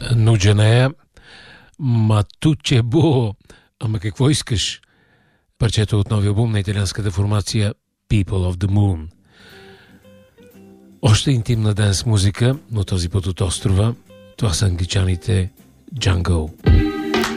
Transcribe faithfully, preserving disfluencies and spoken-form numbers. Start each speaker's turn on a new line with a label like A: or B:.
A: Нуджанея. Ма туче бо. Ама какво искаш? Парчето от новия албум на италианската формация People of the Moon. Още интимна денс музика, но този път от острова. Това са англичаните Django.